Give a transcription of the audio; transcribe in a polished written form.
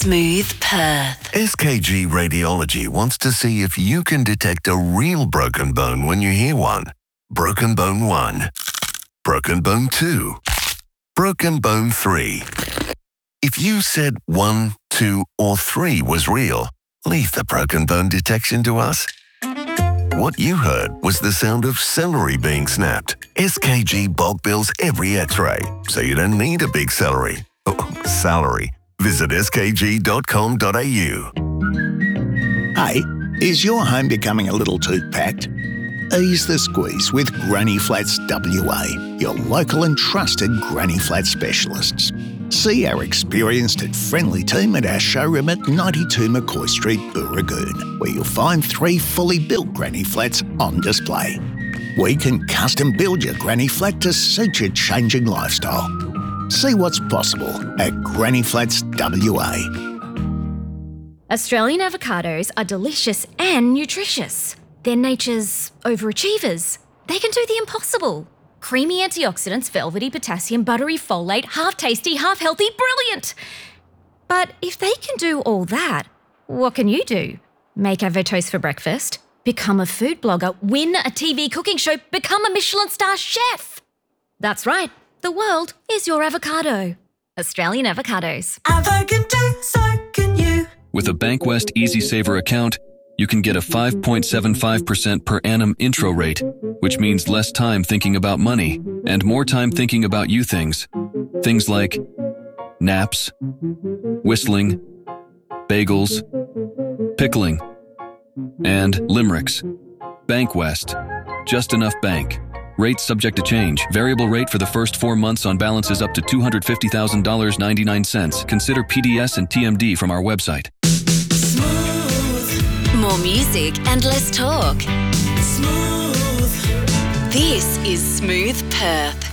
Smooth Perth. SKG Radiology wants to see if you can detect a real broken bone when you hear one. Broken bone 1. Broken bone 2. Broken bone 3. If you said 1, 2, or 3 was real, leave the broken bone detection to us. What you heard was the sound of celery being snapped. SKG bulk bills every x-ray, so you don't need a big salary. Visit skg.com.au. Hey, is your home becoming a little too packed? Ease the squeeze with Granny Flats WA, your local and trusted Granny Flat specialists. See our experienced and friendly team at our showroom at 92 McCoy Street, Booragoon, where you'll find 3 fully built Granny Flats on display. We can custom build your Granny Flat to suit your changing lifestyle. See what's possible at Granny Flats WA. Australian avocados are delicious and nutritious. They're nature's overachievers. They can do the impossible. Creamy antioxidants, velvety potassium, buttery folate, half tasty, half healthy, brilliant! But if they can do all that, what can you do? Make avo toast for breakfast? Become a food blogger? Win a TV cooking show? Become a Michelin star chef? That's right. The world is your avocado. Australian avocados. Avo can do, so can you. With a Bankwest Easy Saver account, you can get a 5.75% per annum intro rate, which means less time thinking about money and more time thinking about you things. Things like naps, whistling, bagels, pickling, and limericks. Bankwest. Just enough bank. Rates subject to change. Variable rate for the first 4 months on balances up to $250,000.99. Consider PDS and TMD from our website. More music and less talk. Smooth. This is Smooth Perth.